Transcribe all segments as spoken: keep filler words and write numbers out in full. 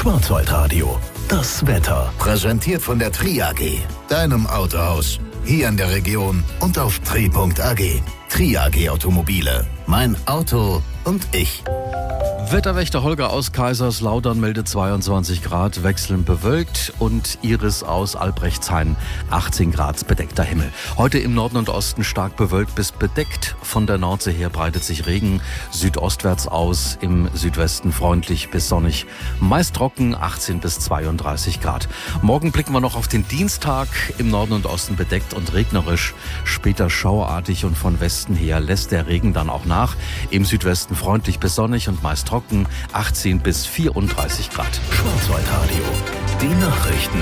Schwarzwaldradio. Das Wetter. Präsentiert von der Tri A G. Deinem Autohaus. Hier in der Region und auf tri punkt a g. Tri A G Automobile. Mein Auto und ich. Wetterwächter Holger aus Kaiserslautern meldet zweiundzwanzig Grad, wechselnd bewölkt, und Iris aus Albrechtshain achtzehn Grad, bedeckter Himmel. Heute im Norden und Osten stark bewölkt bis bedeckt. Von der Nordsee her breitet sich Regen südostwärts aus, im Südwesten freundlich bis sonnig, meist trocken, achtzehn bis zweiunddreißig Grad. Morgen blicken wir noch auf den Dienstag, im Norden und Osten bedeckt und regnerisch, später schauerartig, und von Westen her lässt der Regen dann auch nach. Im Südwesten freundlich bis sonnig und meist trocken, achtzehn bis vierunddreißig Grad. Schwarzwaldradio, die Nachrichten.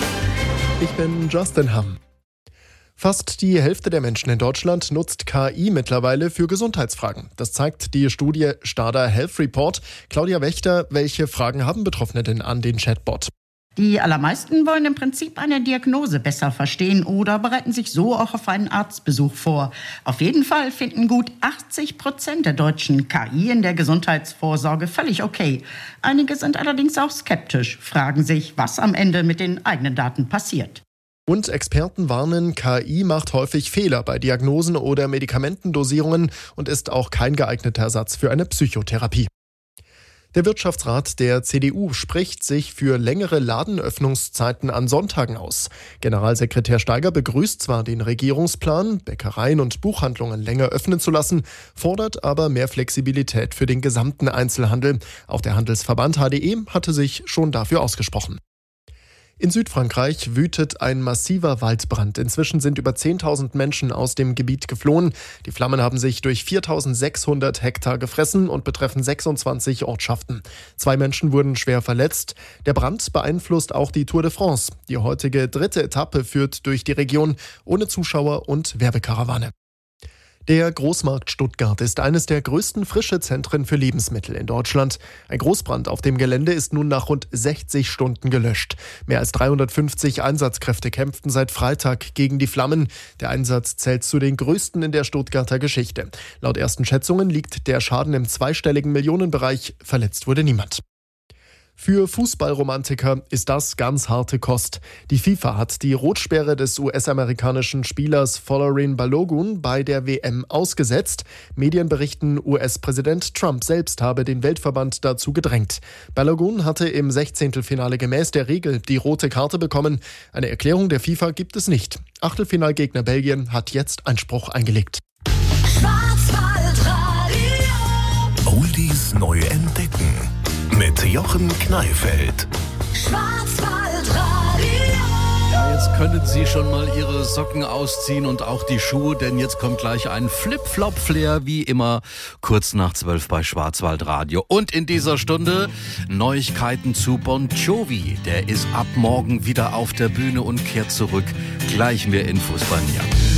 Ich bin Justin Hamm. Fast die Hälfte der Menschen in Deutschland nutzt K I mittlerweile für Gesundheitsfragen. Das zeigt die Studie Stada Health Report. Claudia Wächter, welche Fragen haben Betroffene denn an den Chatbot? Die allermeisten wollen im Prinzip eine Diagnose besser verstehen oder bereiten sich so auch auf einen Arztbesuch vor. Auf jeden Fall finden gut achtzig Prozent der Deutschen K I in der Gesundheitsvorsorge völlig okay. Einige sind allerdings auch skeptisch, fragen sich, was am Ende mit den eigenen Daten passiert. Und Experten warnen, K I macht häufig Fehler bei Diagnosen oder Medikamentendosierungen und ist auch kein geeigneter Ersatz für eine Psychotherapie. Der Wirtschaftsrat der C D U spricht sich für längere Ladenöffnungszeiten an Sonntagen aus. Generalsekretär Steiger begrüßt zwar den Regierungsplan, Bäckereien und Buchhandlungen länger öffnen zu lassen, fordert aber mehr Flexibilität für den gesamten Einzelhandel. Auch der Handelsverband H D E hatte sich schon dafür ausgesprochen. In Südfrankreich wütet ein massiver Waldbrand. Inzwischen sind über zehntausend Menschen aus dem Gebiet geflohen. Die Flammen haben sich durch viertausendsechshundert Hektar gefressen und betreffen sechsundzwanzig Ortschaften. Zwei Menschen wurden schwer verletzt. Der Brand beeinflusst auch die Tour de France. Die heutige dritte Etappe führt durch die Region ohne Zuschauer und Werbekarawane. Der Großmarkt Stuttgart ist eines der größten Frischezentren für Lebensmittel in Deutschland. Ein Großbrand auf dem Gelände ist nun nach rund sechzig Stunden gelöscht. Mehr als dreihundertfünfzig Einsatzkräfte kämpften seit Freitag gegen die Flammen. Der Einsatz zählt zu den größten in der Stuttgarter Geschichte. Laut ersten Schätzungen liegt der Schaden im zweistelligen Millionenbereich. Verletzt wurde niemand. Für Fußballromantiker ist das ganz harte Kost. Die FIFA hat die Rotsperre des U S-amerikanischen Spielers Folarin Balogun bei der W M ausgesetzt. Medien berichten, U S-Präsident Trump selbst habe den Weltverband dazu gedrängt. Balogun hatte im Sechzehntelfinale gemäß der Regel die rote Karte bekommen. Eine Erklärung der FIFA gibt es nicht. Achtelfinalgegner Belgien hat jetzt Einspruch eingelegt. Oldies neu entdecken. Mit Jochen Kneifeld. Ja, jetzt können Sie schon mal Ihre Socken ausziehen und auch die Schuhe, denn jetzt kommt gleich ein Flip-Flop-Flair, wie immer, kurz nach zwölf bei Schwarzwaldradio. Und in dieser Stunde Neuigkeiten zu Bon Jovi. Der ist ab morgen wieder auf der Bühne und kehrt zurück. Gleich mehr Infos bei mir.